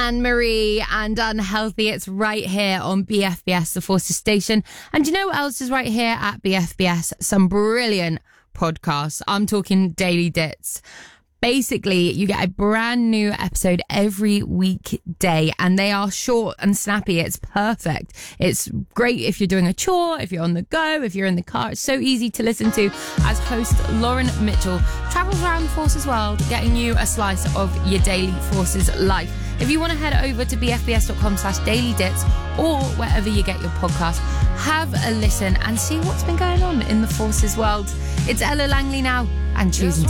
Anne-Marie and Unhealthy. It's right here on BFBS, the Forces station. And you know what else is right here at BFBS? Some brilliant podcasts. I'm talking Daily Dits. Basically, you get a brand new episode every weekday, and they are short and snappy. It's perfect. It's great if you're doing a chore, if you're on the go, if you're in the car. It's so easy to listen to as host Lauren Mitchell travels around the Forces world, getting you a slice of your daily Forces life. If you want to head over to bfbs.com/dailydits or wherever you get your podcast, have a listen and see what's been going on in the Forces world. It's Ella Langley now and choosing to